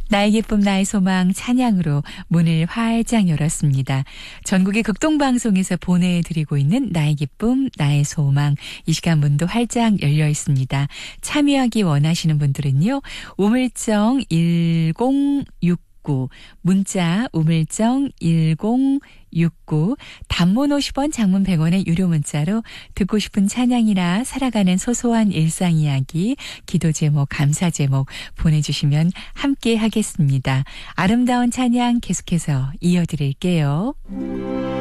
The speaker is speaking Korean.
나의 기쁨 나의 소망 찬양으로 문을 활짝 열었습니다. 전국의 극동방송에서 보내드리고 있는 나의 기쁨 나의 소망 이 시간 문도 활짝 열려 있습니다. 참여하기 원하시는 분들은요. 우물정 1069 문자 우물정 1069 단문 50원 장문 100원의 유료 문자로 듣고 싶은 찬양이나 살아가는 소소한 일상이야기 기도 제목 감사 제목 보내주시면 함께 하겠습니다. 아름다운 찬양 계속해서 이어드릴게요.